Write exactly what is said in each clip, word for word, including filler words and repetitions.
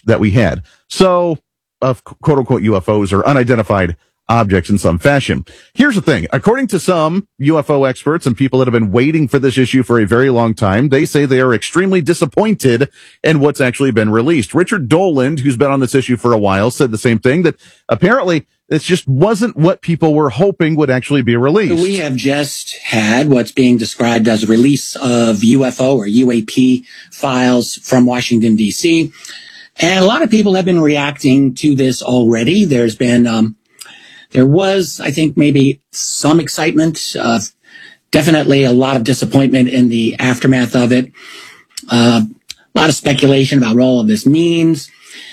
footage that we had. So, of quote unquote U F Os or unidentified objects in some fashion. Here's the thing. According to some U F O experts and people that have been waiting for this issue for a very long time, they say they are extremely disappointed in what's actually been released. Richard Doland, who's been on this issue for a while, said the same thing, that apparently it just wasn't what people were hoping would actually be released. We have just had what's being described as a release of U F O or U A P files from Washington, D C, and a lot of people have been reacting to this already. There's been, um, there was, I think, maybe some excitement, uh, definitely a lot of disappointment in the aftermath of it. Uh, a lot of speculation about what all of this means.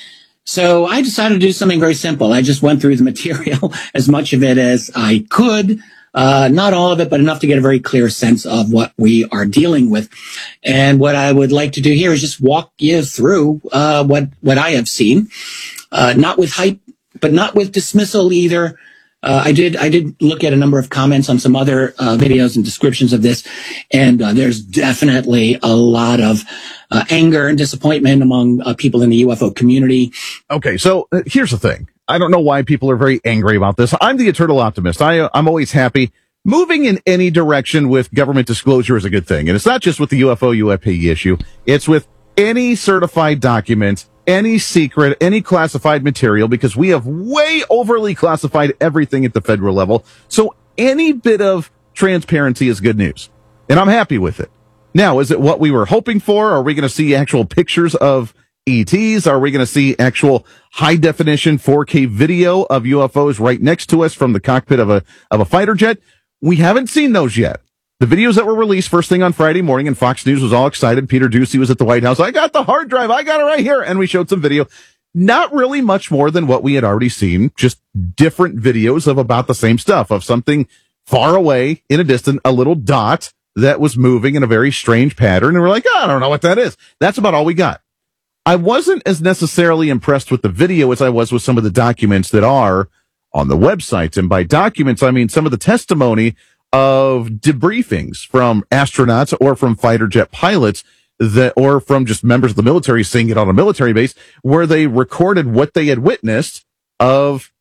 So I decided to do something very simple. I just went through the material, as much of it as I could. Uh, not all of it, but enough to get a very clear sense of what we are dealing with. And what I would like to do here is just walk you through, uh, what, what I have seen. Uh, not with hype, but not with dismissal either. Uh, I did, I did look at a number of comments on some other, uh, videos and descriptions of this. And, uh, there's definitely a lot of, uh, anger and disappointment among uh, people in the U F O community. Okay. So uh, here's the thing. I don't know why people are very angry about this. I'm the eternal optimist. I, I'm always happy. Moving in any direction with government disclosure is a good thing. And it's not just with the U F O U A P issue. It's with any certified document, any secret, any classified material, because we have way overly classified everything at the federal level. So any bit of transparency is good news. And I'm happy with it. Now, is it what we were hoping for? Are we going to see actual pictures of E Ts? Are we going to see actual high definition four K video of U F Os right next to us from the cockpit of a, of a fighter jet? We haven't seen those yet. The videos that were released first thing on Friday morning, and Fox News was all excited. Peter Ducey was at the White House. I got the hard drive. I got it right here. And we showed some video. Not really much more than what we had already seen. Just different videos of about the same stuff, of something far away in a distance, a little dot that was moving in a very strange pattern. And we're like, oh, I don't know what that is. That's about all we got. I wasn't as necessarily impressed with the video as I was with some of the documents that are on the websites. And by documents, I mean some of the testimony of debriefings from astronauts or from fighter jet pilots that, or from just members of the military seeing it on a military base, where they recorded what they had witnessed of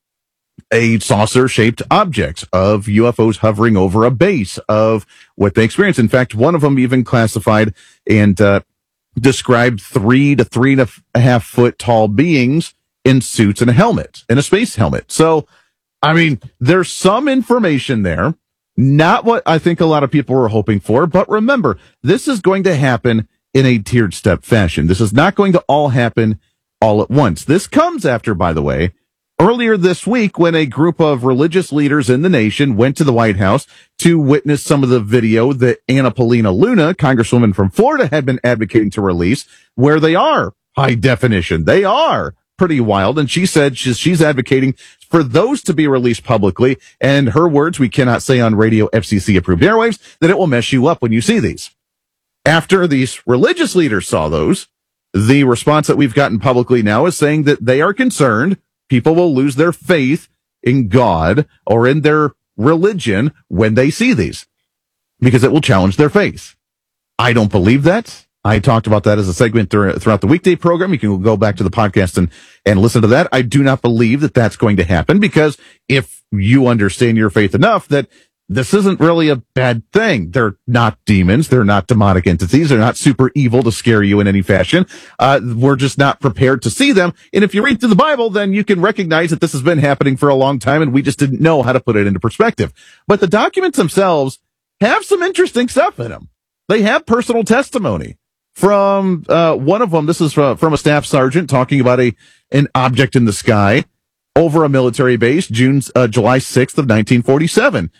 a saucer-shaped object, of U F Os hovering over a base, of what they experienced. In fact, one of them even classified and uh, described three to three and a half foot tall beings in suits and a helmet, in a space helmet. So, I mean, there's some information there. Not what I think a lot of people were hoping for, but remember, this is going to happen in a tiered step fashion. This is not going to all happen all at once. This comes after, by the way, earlier this week when a group of religious leaders in the nation went to the White House to witness some of the video that Anna Paulina Luna, Congresswoman from Florida, had been advocating to release, where they are high definition. They are pretty wild. And she said she's, she's advocating for those to be released publicly. And her words, we cannot say on radio F C C approved airwaves, that it will mess you up when you see these. After these religious leaders saw those, the response that we've gotten publicly now is saying that they are concerned people will lose their faith in God or in their religion when they see these, because it will challenge their faith. I don't believe that. I talked about that as a segment throughout the weekday program. You can go back to the podcast and, and listen to that. I do not believe that that's going to happen, because if you understand your faith enough, that this isn't really a bad thing. They're not demons. They're not demonic entities. They're not super evil to scare you in any fashion. Uh, we're just not prepared to see them. And if you read through the Bible, then you can recognize that this has been happening for a long time, and we just didn't know how to put it into perspective. But the documents themselves have some interesting stuff in them. They have personal testimony from uh, one of them. This is from, from a staff sergeant talking about a an object in the sky over a military base, June, uh, July sixth of nineteen forty-seven.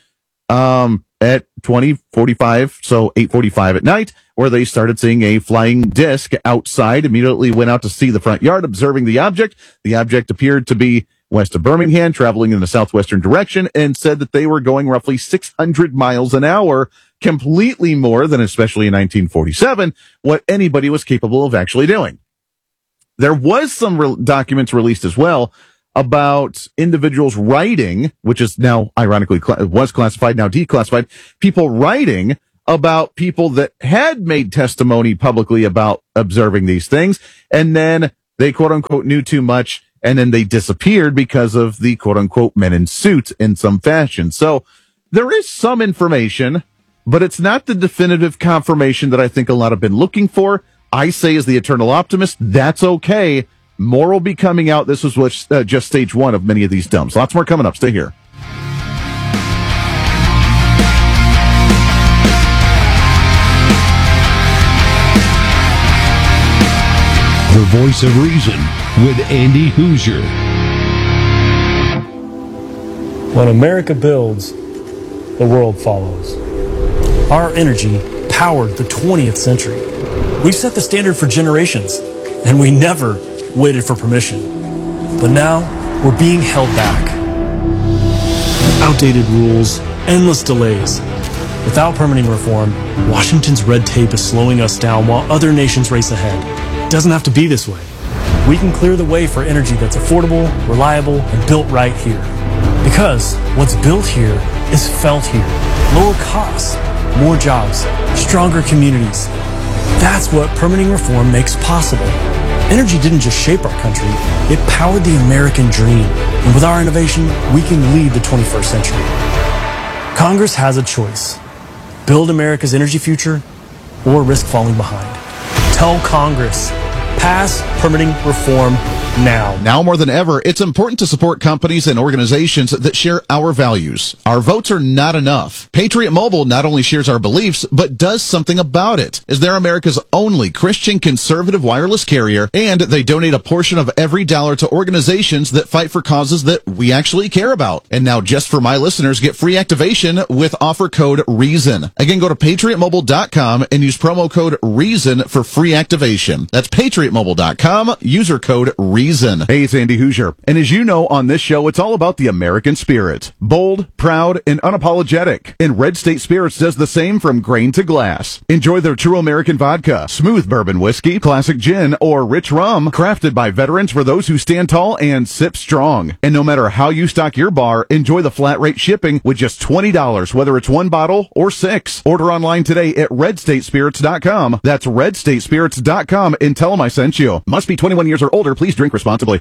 Um, at twenty forty-five, so eight forty-five at night, where they started seeing a flying disc outside, immediately went out to see the front yard, observing the object. The object appeared to be west of Birmingham, traveling in the southwestern direction, and said that they were going roughly six hundred miles an hour, completely more than, especially in nineteen forty-seven, what anybody was capable of actually doing. There was some re- documents released as well about individuals writing, which is now ironically cl- was classified, now declassified, people writing about people that had made testimony publicly about observing these things, and then they quote unquote knew too much, and then they disappeared because of the quote unquote men in suits in some fashion. So there is some information, but it's not the definitive confirmation that I think a lot have been looking for. I say, as the eternal optimist, that's okay. More will be coming out. This was what, uh, just stage one of many of these dumps. Lots more coming up. Stay here. The voice of reason with Andy Hoosier. When America builds, the world follows. Our energy powered the twentieth century. We set the standard for generations, and we never waited for permission. But now, we're being held back. Outdated rules, endless delays. Without permitting reform, Washington's red tape is slowing us down while other nations race ahead. It doesn't have to be this way. We can clear the way for energy that's affordable, reliable, and built right here. Because what's built here is felt here. Lower costs, more jobs, stronger communities. That's what permitting reform makes possible. Energy didn't just shape our country, it powered the American dream. And with our innovation, we can lead the twenty-first century. Congress has a choice. Build America's energy future or risk falling behind. Tell Congress, pass permitting reform now. Now more than ever, it's important to support companies and organizations that share our values. Our votes are not enough. Patriot Mobile not only shares our beliefs, but does something about it, as they're America's only Christian conservative wireless carrier, and they donate a portion of every dollar to organizations that fight for causes that we actually care about. And now, just for my listeners, get free activation with offer code REASON. Again, go to patriot mobile dot com and use promo code REASON for free activation. That's patriot mobile dot com, user code REASON. Hey, it's Andy Hoosier. And as you know, on this show, it's all about the American spirit. Bold, proud, and unapologetic. And Red State Spirits does the same from grain to glass. Enjoy their true American vodka, smooth bourbon whiskey, classic gin, or rich rum, crafted by veterans for those who stand tall and sip strong. And no matter how you stock your bar, enjoy the flat rate shipping with just twenty dollars, whether it's one bottle or six. Order online today at red state spirits dot com. That's red state spirits dot com and tell them I sent you. Must be twenty-one years or older. Please drink responsibly.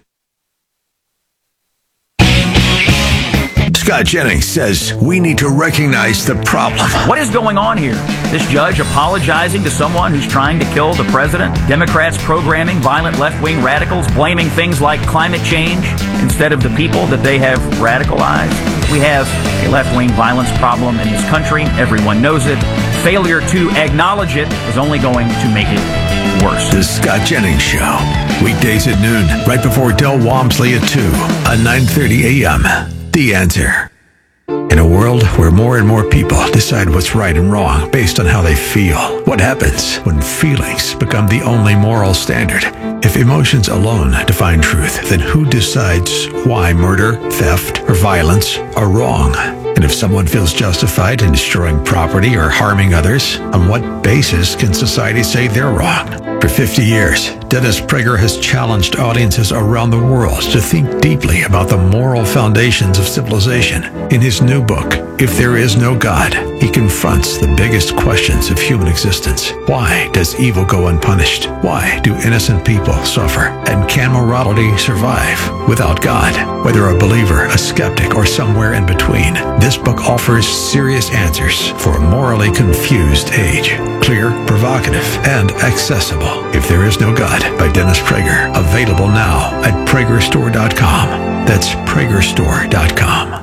Scott Jennings says we need to recognize the problem. What is going on here? This judge apologizing to someone who's trying to kill the president? Democrats programming violent left-wing radicals, blaming things like climate change instead of the people that they have radicalized? We have a left-wing violence problem in this country. Everyone knows it. Failure to acknowledge it is only going to make it worse. The Scott Jennings Show. Weekdays at noon, right before Del Walmsley at two on nine thirty a.m. The Answer. In a world where more and more people decide what's right and wrong based on how they feel, what happens when feelings become the only moral standard? If emotions alone define truth, then who decides why murder, theft, or violence are wrong? And if someone feels justified in destroying property or harming others, on what basis can society say they're wrong? For fifty years, Dennis Prager has challenged audiences around the world to think deeply about the moral foundations of civilization. In his new book, If There Is No God, he confronts the biggest questions of human existence. Why does evil go unpunished? Why do innocent people suffer? And can morality survive without God? Whether a believer, a skeptic, or somewhere in between, this book offers serious answers for a morally confused age. Clear, provocative, and accessible. If There Is No God by Dennis Prager. Available now at prager store dot com. That's prager store dot com.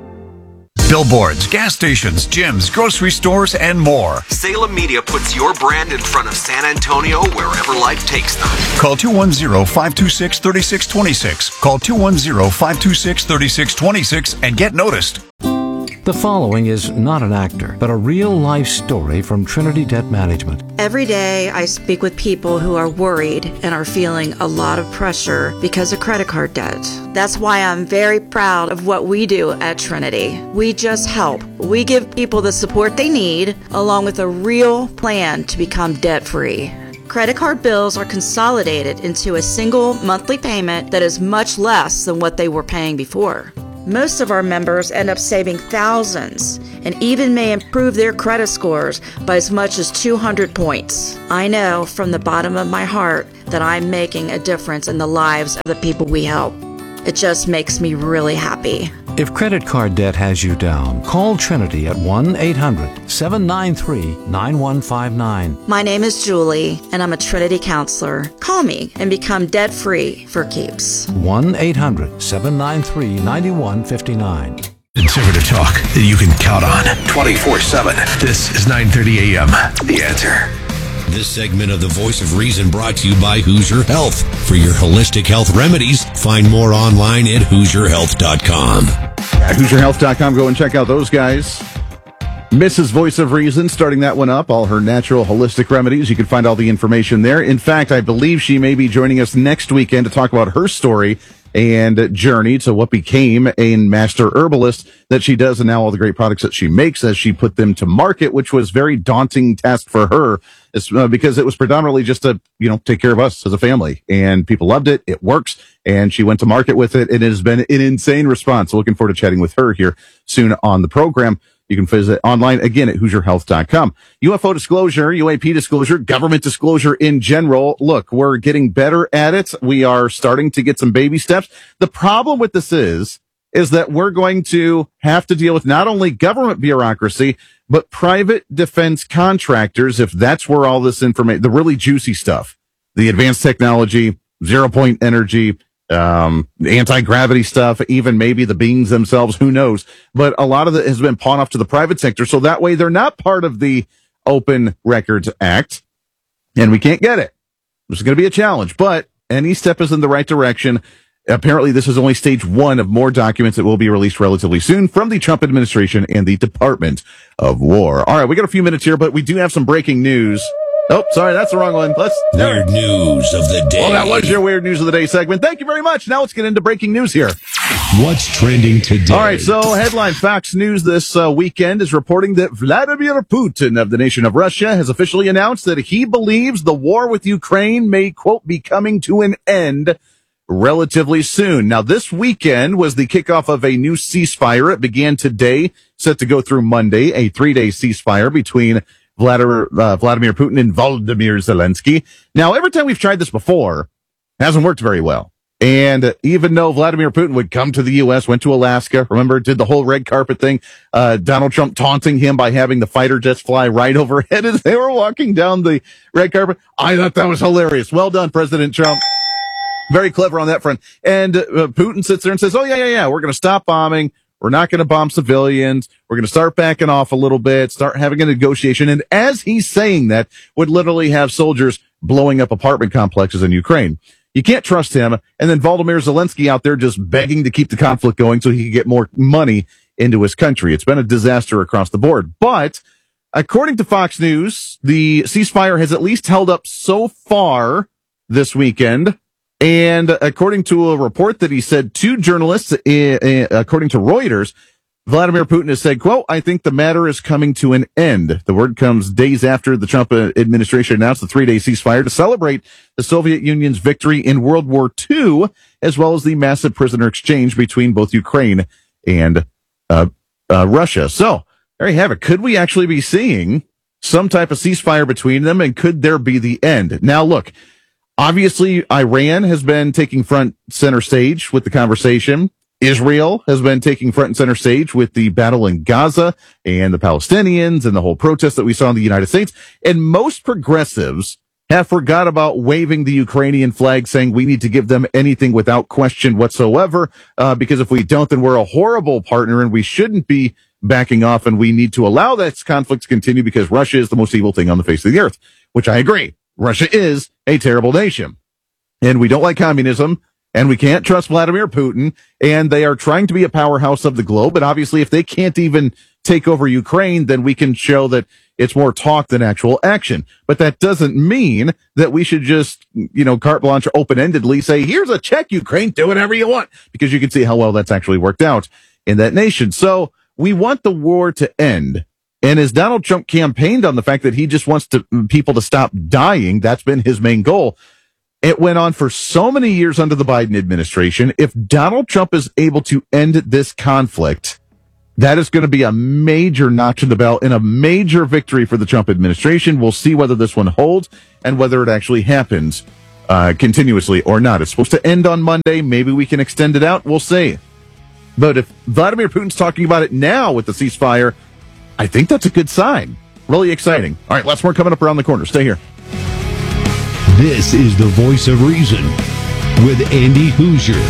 Billboards, gas stations, gyms, grocery stores, and more. Salem Media puts your brand in front of San Antonio wherever life takes them. Call two one zero, five two six, three six two six. Call two one zero, five two six, three six two six and get noticed. The following is not an actor, but a real-life story from Trinity Debt Management. Every day I speak with people who are worried and are feeling a lot of pressure because of credit card debt. That's why I'm very proud of what we do at Trinity. We just help. We give people the support they need, along with a real plan to become debt-free. Credit card bills are consolidated into a single monthly payment that is much less than what they were paying before. Most of our members end up saving thousands and even may improve their credit scores by as much as two hundred points. I know from the bottom of my heart that I'm making a difference in the lives of the people we help. It just makes me really happy. If credit card debt has you down, call Trinity at one eight hundred seven nine three nine one five nine. My name is Julie, and I'm a Trinity counselor. Call me and become debt-free for keeps. one eight hundred seven nine three nine one five nine. Conservative talk that you can count on twenty-four seven. This is nine thirty a.m. The Answer. This segment of The Voice of Reason brought to you by Hoosier Health. For your holistic health remedies, find more online at hoosier health dot com. At hoosier health dot com, go and check out those guys. Missus Voice of Reason, starting that one up, all her natural holistic remedies. You can find all the information there. In fact, I believe she may be joining us next weekend to talk about her story and journey to what became a master herbalist that she does, and now all the great products that she makes as she put them to market, which was very daunting task for her, uh, because it was predominantly just to, you know, take care of us as a family, and people loved it. It works, and she went to market with it, and it has been an insane response. So looking forward to chatting with her here soon on the program. You can visit online again at hoosier health dot com. U F O disclosure, U A P disclosure, government disclosure in general. Look, we're getting better at it. We are starting to get some baby steps. The problem with this is, is that we're going to have to deal with not only government bureaucracy, but private defense contractors, if that's where all this information, the really juicy stuff, the advanced technology, zero point energy, um, anti-gravity stuff, even maybe the beings themselves, who knows? But a lot of it has been pawned off to the private sector. So that way they're not part of the Open Records Act, and we can't get it. This is going to be a challenge, but any step is in the right direction. Apparently this is only stage one of more documents that will be released relatively soon from the Trump administration and the Department of War. All right, we got a few minutes here, but we do have some breaking news. Oh, sorry, that's the wrong one. Let's Weird news of the day. Well, that was your weird news of the day segment. Thank you very much. Now let's get into breaking news here. What's trending today? All right, so headline: Fox News this uh, weekend is reporting that Vladimir Putin of the nation of Russia has officially announced that he believes the war with Ukraine may, quote, be coming to an end relatively soon. Now, this weekend was the kickoff of a new ceasefire. It began today, set to go through Monday, a three-day ceasefire between Vladimir, uh, Vladimir Putin and Volodymyr Zelensky. Now, every time we've tried this before, it hasn't worked very well. And even though Vladimir Putin would come to the U S, went to Alaska, remember, did the whole red carpet thing, uh, Donald Trump taunting him by having the fighter jets fly right overhead as they were walking down the red carpet. I thought that was hilarious. Well done, President Trump. Very clever on that front. And uh, Putin sits there and says, oh, yeah, yeah, yeah, we're going to stop bombing. We're not going to bomb civilians. We're going to start backing off a little bit, start having a negotiation. And as he's saying that, would literally have soldiers blowing up apartment complexes in Ukraine. You can't trust him. And then Volodymyr Zelensky out there just begging to keep the conflict going so he can get more money into his country. It's been a disaster across the board. But according to Fox News, the ceasefire has at least held up so far this weekend. And according to a report that he said to journalists, uh, according to Reuters, Vladimir Putin has said, quote, I think the matter is coming to an end. The word comes days after the Trump administration announced the three-day ceasefire to celebrate the Soviet Union's victory in World War Two, as well as the massive prisoner exchange between both Ukraine and uh, uh, Russia. So there you have it. Could we actually be seeing some type of ceasefire between them, and could there be the end? Now, look. Obviously, Iran has been taking front center stage with the conversation. Israel has been taking front and center stage with the battle in Gaza and the Palestinians and the whole protest that we saw in the United States. And most progressives have forgot about waving the Ukrainian flag, saying we need to give them anything without question whatsoever, uh, because if we don't, then we're a horrible partner and we shouldn't be backing off, and we need to allow that conflict to continue because Russia is the most evil thing on the face of the earth, which I agree. Russia is a terrible nation, and we don't like communism, and we can't trust Vladimir Putin, and they are trying to be a powerhouse of the globe. But obviously, if they can't even take over Ukraine, then we can show that it's more talk than actual action. But that doesn't mean that we should just, you know, carte blanche or open-endedly say, here's a check, Ukraine, do whatever you want, because you can see how well that's actually worked out in that nation. So we want the war to end. And as Donald Trump campaigned on the fact that he just wants to, people to stop dying, that's been his main goal. It went on for so many years under the Biden administration. If Donald Trump is able to end this conflict, that is going to be a major notch in the belt and a major victory for the Trump administration. We'll see whether this one holds and whether it actually happens uh, continuously or not. It's supposed to end on Monday. Maybe we can extend it out. We'll see. But if Vladimir Putin's talking about it now with the ceasefire, I think that's a good sign. Really exciting. All right, lots more coming up around the corner. Stay here. This is the Voice of Reason with Andy Hoosier.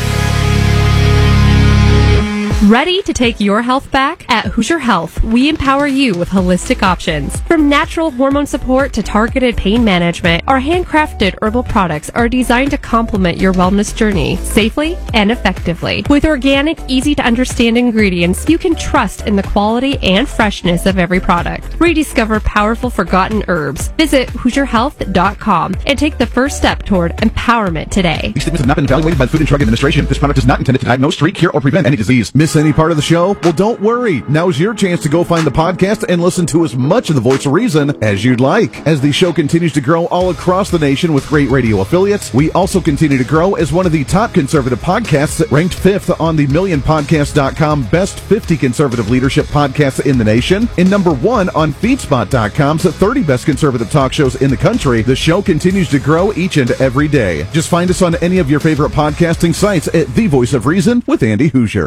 Ready to take your health back? At Hoosier Health, we empower you with holistic options. From natural hormone support to targeted pain management, our handcrafted herbal products are designed to complement your wellness journey safely and effectively. With organic, easy-to-understand ingredients, you can trust in the quality and freshness of every product. Rediscover powerful forgotten herbs. Visit Hoosier Health dot com and take the first step toward empowerment today. These statements have not been evaluated by the Food and Drug Administration. This product is not intended to diagnose, treat, cure, or prevent any disease. Miss any part of the show? Well, don't worry. Now's your chance to go find the podcast and listen to as much of the Voice of Reason as you'd like. As the show continues to grow all across the nation with great radio affiliates, we also continue to grow as one of the top conservative podcasts, ranked fifth on the million podcast dot com Best fifty Conservative Leadership Podcasts in the nation, and number one on feedspot dot com's thirty Best Conservative Talk Shows in the country. The show continues to grow each and every day. Just find us on any of your favorite podcasting sites at The Voice of Reason with Andy Hoosier.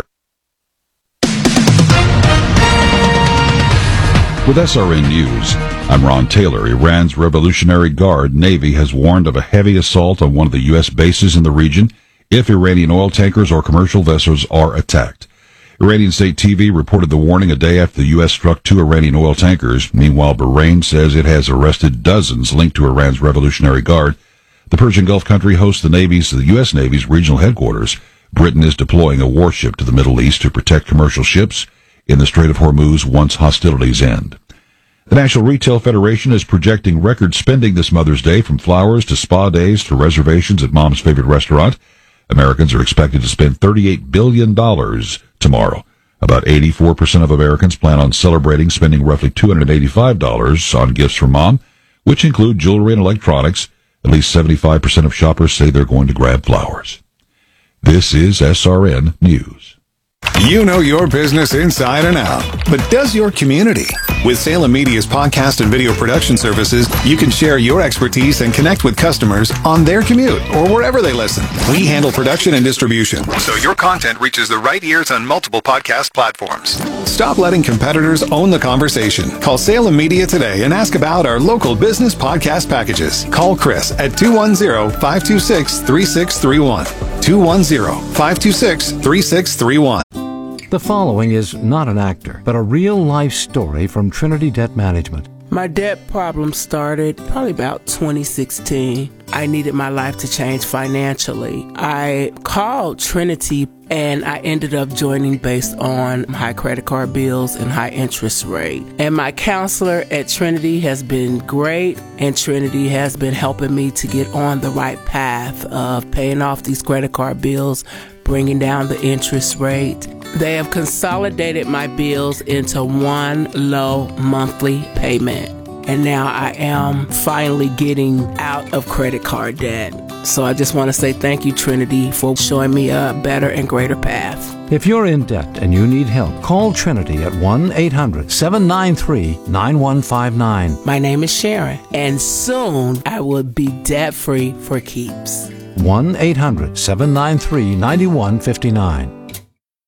With S R N News, I'm Ron Taylor. Iran's Revolutionary Guard Navy has warned of a heavy assault on one of the U S bases in the region if Iranian oil tankers or commercial vessels are attacked. Iranian state T V reported the warning a day after the U S struck two Iranian oil tankers. Meanwhile, Bahrain says it has arrested dozens linked to Iran's Revolutionary Guard. The Persian Gulf country hosts the Navy's, the U S Navy's regional headquarters. Britain is deploying a warship to the Middle East to protect commercial ships in the Strait of Hormuz once hostilities end. The National Retail Federation is projecting record spending this Mother's Day, from flowers to spa days to reservations at Mom's favorite restaurant. Americans are expected to spend thirty-eight billion dollars tomorrow. About eighty-four percent of Americans plan on celebrating spending roughly two hundred eighty-five dollars on gifts for Mom, which include jewelry and electronics. At least seventy-five percent of shoppers say they're going to grab flowers. This is S R N News. You know your business inside and out, but does your community? With Salem Media's podcast and video production services, you can share your expertise and connect with customers on their commute or wherever they listen. We handle production and distribution, so your content reaches the right ears on multiple podcast platforms. Stop letting competitors own the conversation. Call Salem Media today and ask about our local business podcast packages. Call Chris at two one zero, five two six, three six three one. two one zero, five two six, three six three one. The following is not an actor, but a real-life story from Trinity Debt Management. My debt problem started probably about twenty sixteen. I needed my life to change financially. I called Trinity and I ended up joining based on high credit card bills and high interest rate. And my counselor at Trinity has been great, and Trinity has been helping me to get on the right path of paying off these credit card bills, bringing down the interest rate. They have consolidated my bills into one low monthly payment. And now I am finally getting out of credit card debt. So I just want to say thank you, Trinity, for showing me a better and greater path. If you're in debt and you need help, call Trinity at one eight hundred, seven nine three, nine one five nine. My name is Sharon, and soon I will be debt-free for keeps. one eight hundred, seven nine three, nine one five nine.